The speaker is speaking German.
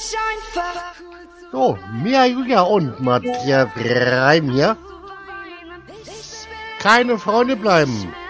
So, Mia Julia und Matthias Reim hier. Keine Freunde bleiben.